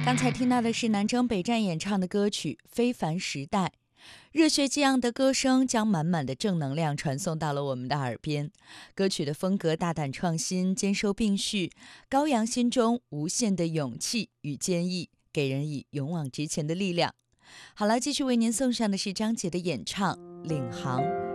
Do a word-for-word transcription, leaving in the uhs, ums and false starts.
刚才听到的是南征北战演唱的歌曲《非凡时代》，热血激昂的歌声将满满的正能量传送到了我们的耳边。歌曲的风格大胆创新，兼收并蓄，高扬心中无限的勇气与坚毅，给人以勇往直前的力量。好了，继续为您送上的是张杰的演唱《领航》。